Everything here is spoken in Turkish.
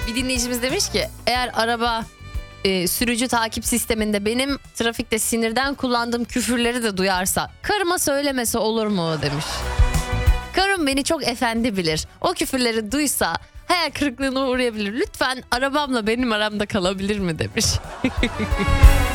Bir dinleyicimiz demiş ki eğer araba sürücü takip sisteminde benim trafikte sinirden kullandığım küfürleri de duyarsa karıma söylemese olur mu demiş. Karım beni çok efendi bilir. O küfürleri duysa hayal kırıklığına uğrayabilir. Lütfen arabamla benim aramda kalabilir mi demiş.